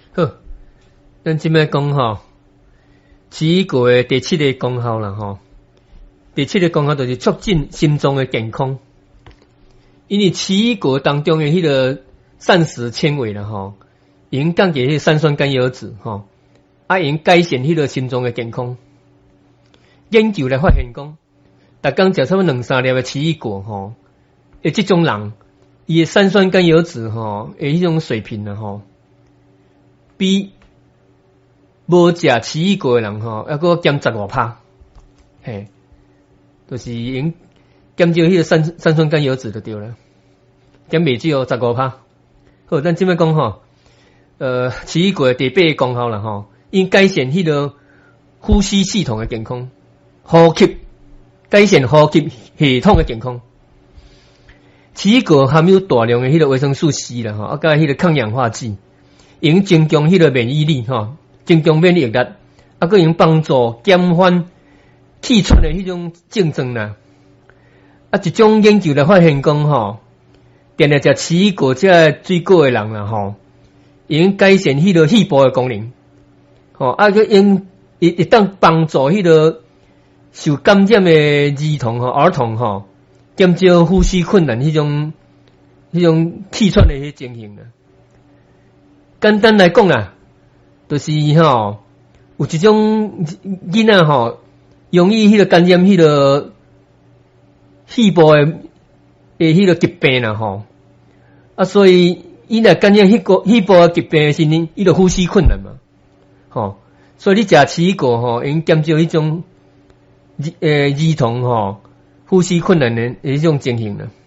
好，咱即摆讲吼，奇异果的第7个功效啦吼。第7个功效就是促进心脏的健康，因为奇异果当中的迄个膳食纤维啦吼，已经降低迄个三酸甘油酯吼，已经改善迄个心脏的健康。研究来发现讲，逐工食差不多2-3粒的奇异果吼，即种人伊的三酸甘油酯吼，迄种水平啦吼，比无食奇异果的人吼，还佫减15%，嘿。就是用减少迄个三酸甘油酯就对了，减袂少15%。好，咱即摆讲吼，奇异果第8个功效啦吼，因改善迄个呼吸系统的健康，改善呼吸系统的健康。奇异果含有大量的迄个维生素 C 啦吼，甲迄个抗氧化剂，用增强迄个免疫力吼，增强免疫力，佫用帮助减缓气喘的迄种症状啦，一种研究来发现讲吼，定定食奇异果这水果的人啦吼，用改善迄个肺部的功能，吼，佮用一当帮助迄个受感染的儿童吼，减少呼吸困难迄种气喘的迄情形啦。简单来讲啦，就是吼，有一种囡仔吼。容易迄个感染迄个肺部的迄个疾病啦吼，所以伊若感染迄个肺部的疾病的时呢，伊就呼吸困难嘛，吼，所以你食奇异果吼，用减少迄种儿童吼呼吸困难的迄种情形啦。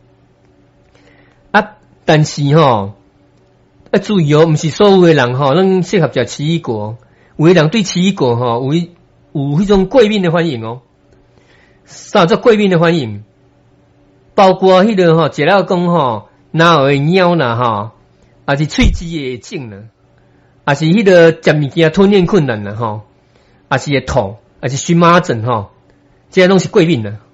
但是吼，注意哦，毋是所有的人吼，拢适合食奇异果，有的人对奇异果吼有迄种过敏的反应哦，啥叫过敏的反应？包括迄个食了讲哪会痒啦还是喙齿会肿啦，还是迄个食物件吞咽困难啦还是会吐，还是荨麻疹这拢是过敏啦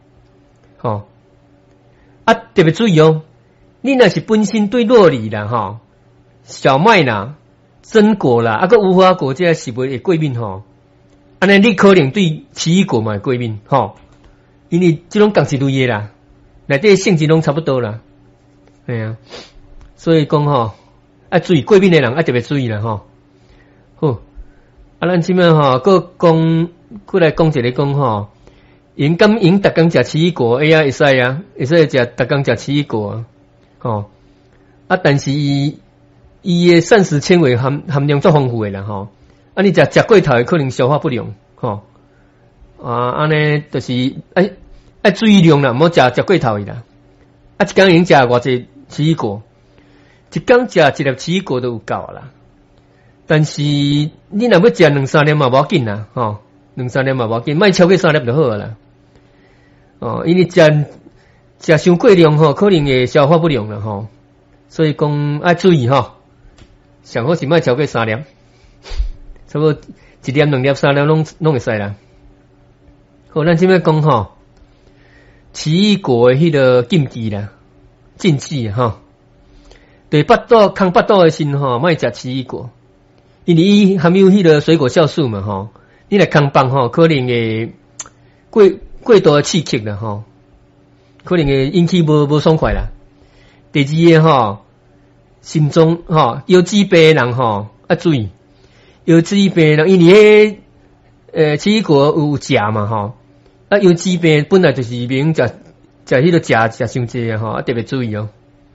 特别注意哦，你若是本身对酪梨啦小麦啦、榛果啦，佮无花果这是袂会过敏安尼你可能对奇异果嘛会过敏因为这种共是类的啦，内底性质拢差不多啦，对啊，所以讲注意过敏的人特别注意啦好，咱即摆佫来讲一个讲因逐工食奇异果会使食逐工食奇异果但是伊的膳食纤维含量足丰富的啦你食过头的可能消化不良安尼就是注意量啦，莫食过头的啦。一工已经食偌济奇异果，一工食1粒奇异果都有够啦。但是你若要食2-3粒嘛无要紧啦2-3粒嘛无要紧，莫超过3粒就好啦因为食伤过量可能会消化不良啦所以讲要注意上好是莫超过3粒。差不多1粒、2粒、3粒拢会使啦。好，咱即摆讲奇异果的迄个禁忌啦，禁忌对抗腹肚的时莫食奇异果，因为伊含有迄个水果酵素嘛你若空腹可能会过度的刺激啦可能会引起无爽快啦。第2个心脏腰子病的人要注意。腰子病人，因为奇异果有食嘛腰子病本来就是免食迄个食伤济特别注意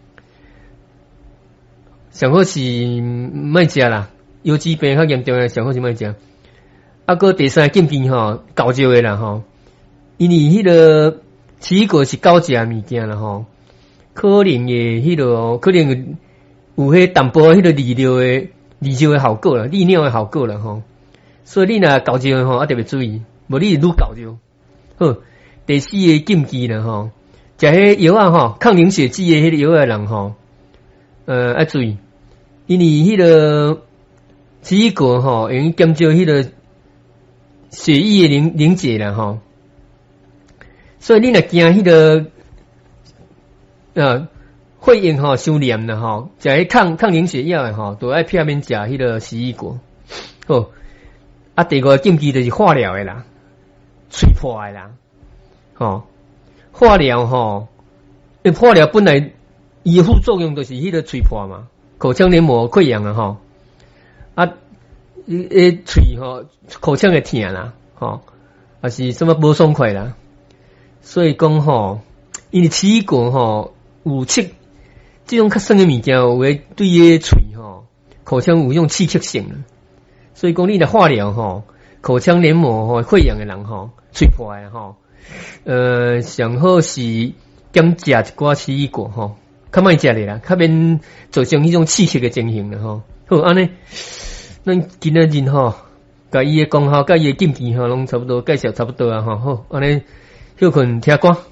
上好是莫食啦，腰子病较严重的上好是莫食。佫第3个禁忌高招的啦因为迄个奇异果是高食的物件啦可能会迄个可能有迄淡薄迄个利尿的效果啦，利尿的效果啦所以你若高招要特别注意，无你愈高招。好，第4个禁忌啦食迄药抗凝血剂的迄个药的人要注意，因为迄个奇异果用减少迄个血液的凝结啦所以你若惊迄个肺肺炎吼伤黏啦吼，食迄抗凝血药诶吼，都爱片面食迄个奇异果。好，啊第二个禁忌就是化疗诶啦，吹破诶啦，吼，化疗吼，化疗本来伊诶副作用就是迄个吹破嘛，口腔黏膜溃疡啊吼，啊，喙吼口腔会疼啦，吼，还是什么无爽快啦，所以讲吼，因为奇异果吼有刺。这种较酸的物件，有诶对伊喙吼、口腔有用刺激性，所以讲你来化疗吼、口腔黏膜吼溃疡的人吼、喙破的吼，上好是减食一寡奇异果吼，较莫食咧啦，较免造成迄种刺激的情形啦吼。好安尼，咱今仔日吼，甲伊的功效、甲伊的禁忌吼，拢差不多介绍差不多啊吼。好安尼，休困听歌。